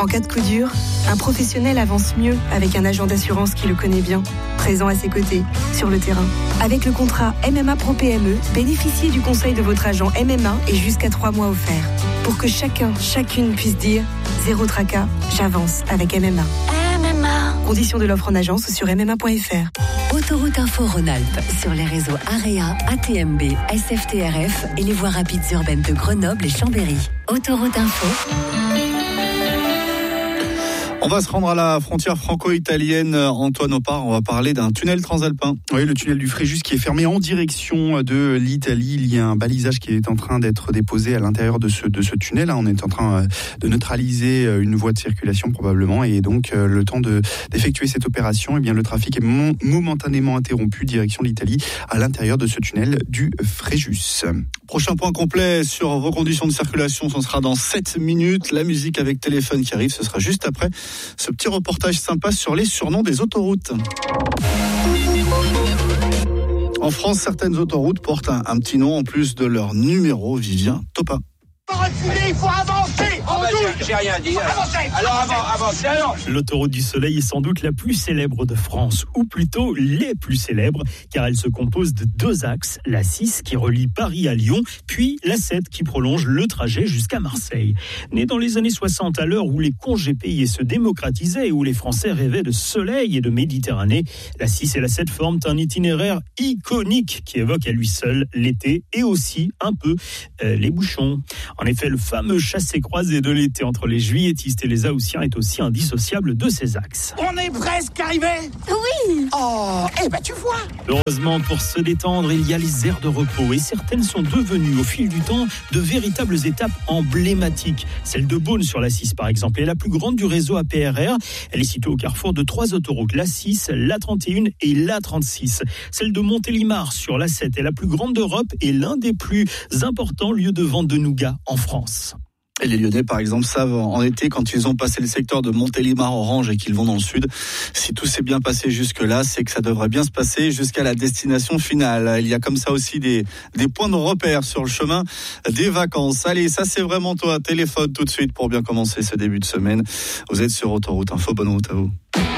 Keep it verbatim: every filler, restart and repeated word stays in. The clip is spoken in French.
En cas de coup dur, un professionnel avance mieux avec un agent d'assurance qui le connaît bien, présent à ses côtés, sur le terrain. Avec le contrat M M A Pro P M E, bénéficiez du conseil de votre agent M M A et jusqu'à trois mois offerts. Pour que chacun, chacune puisse dire « Zéro tracas, j'avance avec M M A ». M M A. Conditions de l'offre en agence sur m m a point f r. Autoroute Info Rhône-Alpes sur les réseaux AREA, A T M B, S F T R F et les voies rapides urbaines de Grenoble et Chambéry. Autoroute Info. On va se rendre à la frontière franco-italienne. Antoine Opar, on va parler d'un tunnel transalpin. Oui, le tunnel du Fréjus qui est fermé en direction de l'Italie. Il y a un balisage qui est en train d'être déposé à l'intérieur de ce, de ce tunnel. On est en train de neutraliser une voie de circulation probablement. Et donc, le temps de, d'effectuer cette opération, eh bien, le trafic est mon, momentanément interrompu direction l'Italie à l'intérieur de ce tunnel du Fréjus. Prochain point complet sur vos conditions de circulation, ce sera dans sept minutes. La musique avec téléphone qui arrive, ce sera juste après ce petit reportage sympa sur les surnoms des autoroutes. En France, certaines autoroutes portent un, un petit nom en plus de leur numéro. Vivien Topa. Il faut avancer. Ah bah, j'ai, j'ai rien dit. Alors, alors avant, avancez alors. L'autoroute du Soleil est sans doute la plus célèbre de France, ou plutôt les plus célèbres, car elle se compose de deux axes, la six qui relie Paris à Lyon, puis la sept qui prolonge le trajet jusqu'à Marseille. Née dans les années soixante, à l'heure où les congés payés se démocratisaient et où les Français rêvaient de soleil et de Méditerranée, la six et la sept forment un itinéraire iconique qui évoque à lui seul l'été et aussi un peu euh, les bouchons. En effet, le fameux chassé-croisé de l'été entre les juilletistes et les haussiens est aussi indissociable de ces axes. On est presque arrivé. Oui. Oh, eh ben tu vois. Heureusement, pour se détendre, il y a les aires de repos et certaines sont devenues au fil du temps de véritables étapes emblématiques. Celle de Beaune sur la six par exemple est la plus grande du réseau A P R R. Elle est située au carrefour de trois autoroutes, la six, la trente et un et la trente-six. Celle de Montélimar sur la sept est la plus grande d'Europe et l'un des plus importants lieux de vente de nougat en France. Et les Lyonnais, par exemple, savent en été, quand ils ont passé le secteur de Montélimar-Orange et qu'ils vont dans le sud, si tout s'est bien passé jusque-là, c'est que ça devrait bien se passer jusqu'à la destination finale. Il y a comme ça aussi des, des points de repère sur le chemin des vacances. Allez, ça c'est vraiment toi, téléphone tout de suite pour bien commencer ce début de semaine. Vous êtes sur Autoroute Info, bonne route à vous.